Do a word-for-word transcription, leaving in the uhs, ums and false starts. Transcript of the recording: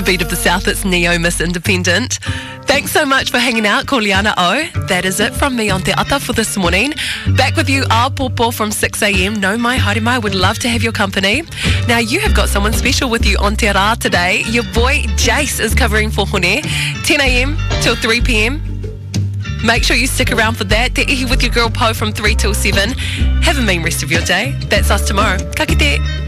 Beat of the South, it's Neo Miss Independent. Thanks so much for hanging out, ko Liana O. That is it from me on Te Ata for this morning. Back with you, A Popo from six a m. No mai haere mai, would love to have your company. Now, you have got someone special with you on Te Rā today. Your boy Jace is covering for Hone, ten a m till three p m. Make sure you stick around for that. Te ihi with your girl Po from three till seven. Have a mean rest of your day. That's us tomorrow. Ka kite.